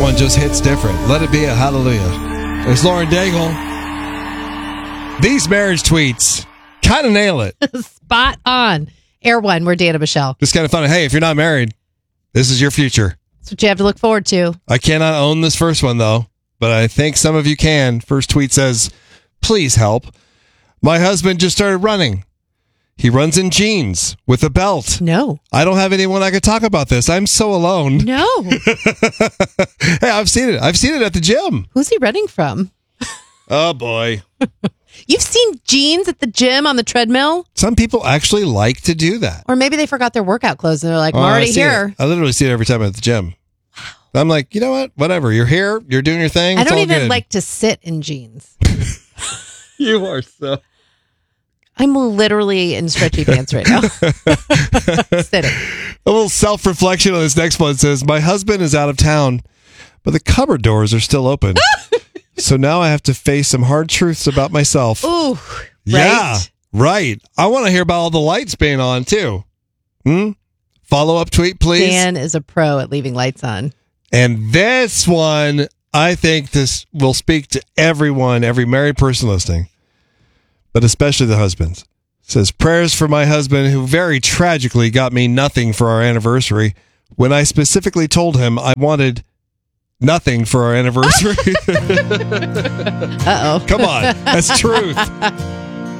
one just hits different. Let it be a hallelujah. There's Lauren Daigle. These marriage tweets kind of nail it. Spot on. Air One, we're Dan and Michelle. Just kind of funny. Hey, if you're not married, this is your future. That's what you have to look forward to. I cannot own this first one, though, but I think some of you can. First tweet says, please help. My husband just started running. He runs in jeans with a belt. No. I don't have anyone I could talk about this. I'm so alone. No. Hey, I've seen it. I've seen it at the gym. Who's he running from? Oh, boy. You've seen jeans at the gym on the treadmill? Some people actually like to do that. Or maybe they forgot their workout clothes and they're like, I'm I already see here. it. I literally see it every time at the gym. Wow. I'm like, you know what? Whatever. You're here. You're doing your thing. I It's don't all even good. like to sit in jeans. You are so... I'm literally in stretchy pants right now. Sitting. A little self-reflection on this next one says, my husband is out of town, but the cupboard doors are still open. So now I have to face some hard truths about myself. Ooh, Yeah, right? right. I want to hear about all the lights being on, too. Follow-up tweet, please. Dan is a pro at leaving lights on. And this one, I think this will speak to everyone, every married person listening, but especially the husbands. It says, prayers for my husband who very tragically got me nothing for our anniversary when I specifically told him I wanted nothing for our anniversary. Uh-oh. Come on. That's truth.